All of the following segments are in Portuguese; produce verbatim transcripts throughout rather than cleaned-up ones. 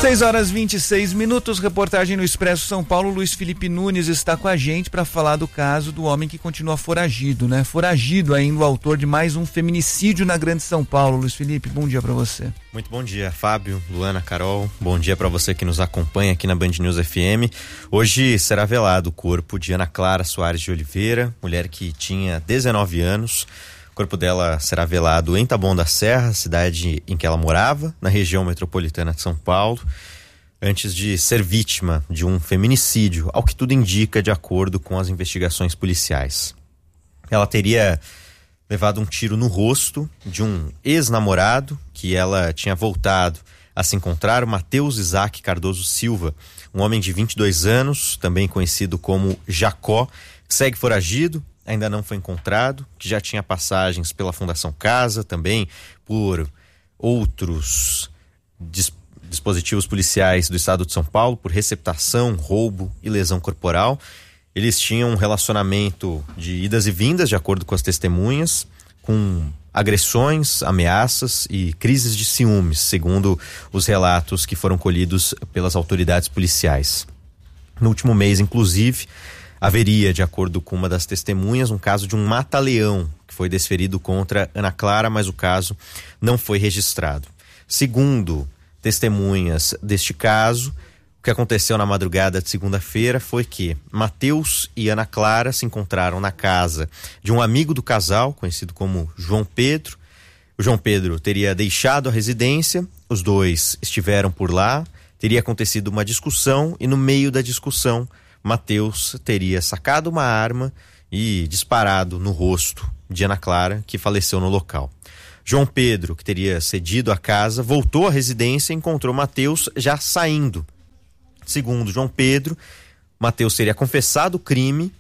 seis horas e vinte e seis minutos, reportagem no Expresso São Paulo. Luiz Felipe Nunes está com a gente para falar do caso do homem que continua foragido, né? Foragido ainda, o autor de mais um feminicídio na Grande São Paulo. Luiz Felipe, bom dia para você. Muito bom dia, Fábio, Luana, Carol. Bom dia para você que nos acompanha aqui na Band News F M. Hoje será velado o corpo de Ana Clara Soares de Oliveira, mulher que tinha dezenove anos. O corpo dela será velado em Taboão da Serra, cidade em que ela morava, na região metropolitana de São Paulo, antes de ser vítima de um feminicídio, ao que tudo indica, de acordo com as investigações policiais. Ela teria levado um tiro no rosto de um ex-namorado que ela tinha voltado a se encontrar, o Matheus Isaac Cardoso Silva, um homem de vinte e dois anos, também conhecido como Jacó, que segue foragido, ainda não foi encontrado, que já tinha passagens pela Fundação Casa, também por outros dis- dispositivos policiais do estado de São Paulo, por receptação, roubo e lesão corporal. Eles tinham um relacionamento de idas e vindas, de acordo com as testemunhas, com agressões, ameaças e crises de ciúmes, segundo os relatos que foram colhidos pelas autoridades policiais. No último mês, inclusive, haveria, de acordo com uma das testemunhas, um caso de um mata-leão que foi desferido contra Ana Clara, mas o caso não foi registrado. Segundo testemunhas deste caso, o que aconteceu na madrugada de segunda-feira foi que Matheus e Ana Clara se encontraram na casa de um amigo do casal, conhecido como João Pedro. O João Pedro teria deixado a residência, os dois estiveram por lá, teria acontecido uma discussão e no meio da discussão Matheus teria sacado uma arma e disparado no rosto de Ana Clara, que faleceu no local. João Pedro, que teria cedido a casa, voltou à residência e encontrou Matheus já saindo. Segundo João Pedro, Matheus teria confessado o crime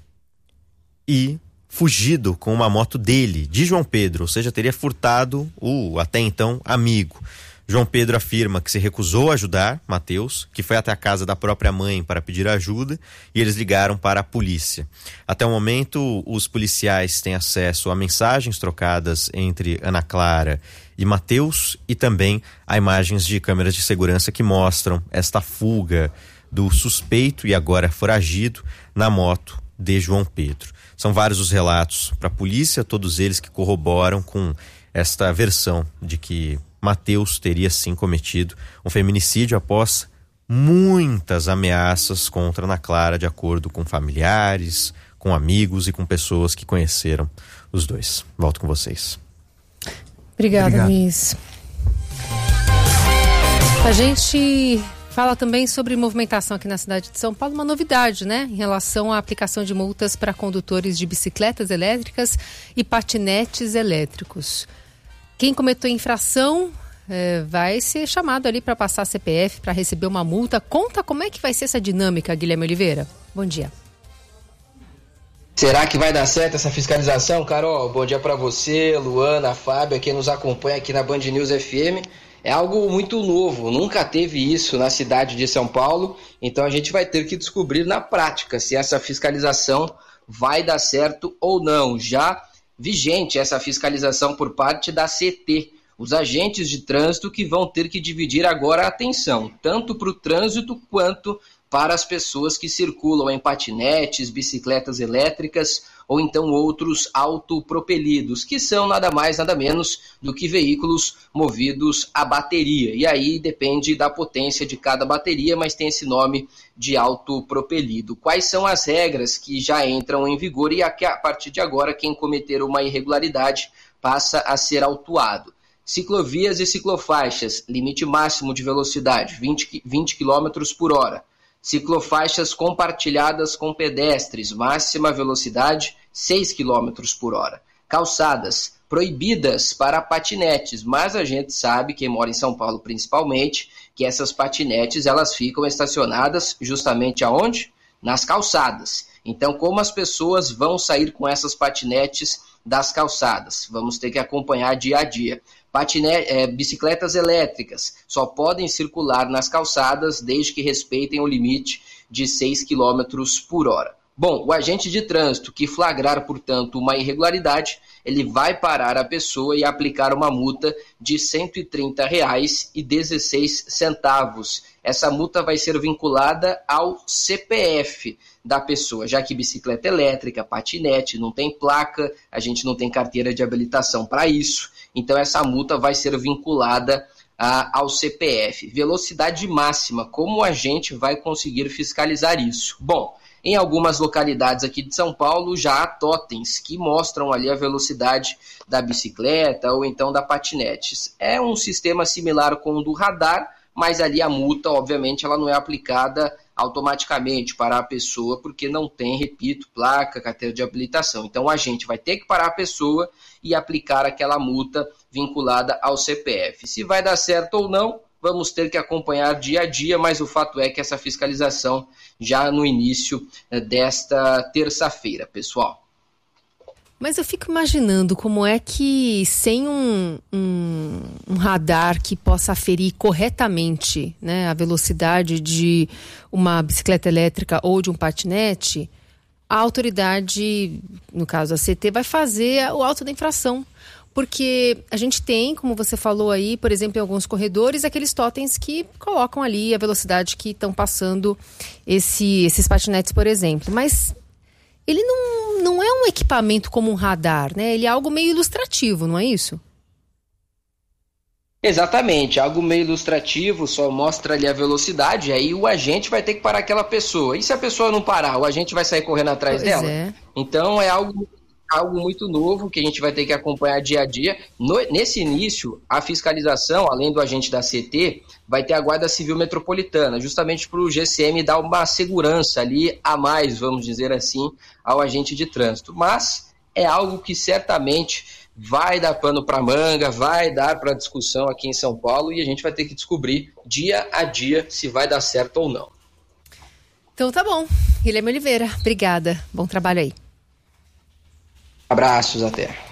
e fugido com uma moto dele, de João Pedro, ou seja, teria furtado o até então amigo. João Pedro afirma que se recusou a ajudar Matheus, que foi até a casa da própria mãe para pedir ajuda, e eles ligaram para a polícia. Até o momento, os policiais têm acesso a mensagens trocadas entre Ana Clara e Matheus e também a imagens de câmeras de segurança que mostram esta fuga do suspeito e agora foragido na moto de João Pedro. São vários os relatos para a polícia, todos eles que corroboram com esta versão de que Matheus teria sim cometido um feminicídio após muitas ameaças contra Ana Clara, de acordo com familiares, com amigos e com pessoas que conheceram os dois. Volto com vocês. Obrigada, Luiz. A gente fala também sobre movimentação aqui na cidade de São Paulo, uma novidade, né? Em relação à aplicação de multas para condutores de bicicletas elétricas e patinetes elétricos. Quem cometeu infração é, vai ser chamado ali para passar C P F, para receber uma multa. Conta como é que vai ser essa dinâmica, Guilherme Oliveira. Bom dia. Será que vai dar certo essa fiscalização, Carol? Bom dia para você, Luana, Fábio, quem nos acompanha aqui na Band News F M. É algo muito novo, nunca teve isso na cidade de São Paulo, então a gente vai ter que descobrir na prática se essa fiscalização vai dar certo ou não. Já vigente essa fiscalização por parte da C T, os agentes de trânsito que vão ter que dividir agora a atenção, tanto para o trânsito quanto para as pessoas que circulam em patinetes, bicicletas elétricas ou então outros autopropelidos, que são nada mais, nada menos do que veículos movidos a bateria. E aí depende da potência de cada bateria, mas tem esse nome de autopropelido. Quais são as regras que já entram em vigor e a, a partir de agora quem cometer uma irregularidade passa a ser autuado? Ciclovias e ciclofaixas, limite máximo de velocidade, vinte quilômetros por hora. Ciclofaixas compartilhadas com pedestres, máxima velocidade seis quilômetros por hora. Calçadas proibidas para patinetes, mas a gente sabe, quem mora em São Paulo principalmente, que essas patinetes elas ficam estacionadas justamente aonde? Nas calçadas. Então, como as pessoas vão sair com essas patinetes das calçadas? Vamos ter que acompanhar dia a dia. Patinete, é, bicicletas elétricas só podem circular nas calçadas desde que respeitem o limite de seis quilômetros por hora. Bom, o agente de trânsito que flagrar, portanto, uma irregularidade, ele vai parar a pessoa e aplicar uma multa de cento e trinta reais e dezesseis centavos. essa multa vai ser vinculada ao C P F da pessoa, já que bicicleta elétrica, patinete, não tem placa, a gente não tem carteira de habilitação para isso, então essa multa vai ser vinculada a, ao C P F. Velocidade máxima, como a gente vai conseguir fiscalizar isso? Bom, em algumas localidades aqui de São Paulo já há totens que mostram ali a velocidade da bicicleta ou então da patinete. É um sistema similar com o do radar, mas ali a multa, obviamente, ela não é aplicada automaticamente para a pessoa, porque não tem, repito, placa, carteira de habilitação. Então a gente vai ter que parar a pessoa e aplicar aquela multa vinculada ao C P F. Se vai dar certo ou não, vamos ter que acompanhar dia a dia, mas o fato é que essa fiscalização já no início desta terça-feira, pessoal. Mas eu fico imaginando como é que sem um, um, um radar que possa aferir corretamente, né, a velocidade de uma bicicleta elétrica ou de um patinete, a autoridade, no caso a C T, vai fazer o auto da infração. Porque a gente tem, como você falou aí, por exemplo, em alguns corredores, aqueles totens que colocam ali a velocidade que estão passando esse, esses patinetes, por exemplo. Mas ele não, não é um equipamento como um radar, né? Ele é algo meio ilustrativo, não é isso? Exatamente, algo meio ilustrativo, só mostra ali a velocidade, aí o agente vai ter que parar aquela pessoa. E se a pessoa não parar, o agente vai sair correndo atrás Pois dela? é. Então é algo... algo muito novo que a gente vai ter que acompanhar dia a dia. No, nesse início, a fiscalização, além do agente da C T, vai ter a Guarda Civil Metropolitana, justamente para o G C M dar uma segurança ali a mais, vamos dizer assim, ao agente de trânsito. Mas é algo que certamente vai dar pano para manga, vai dar para discussão aqui em São Paulo e a gente vai ter que descobrir dia a dia se vai dar certo ou não. Então tá bom. Guilherme Oliveira, obrigada. Bom trabalho aí. Abraços, até.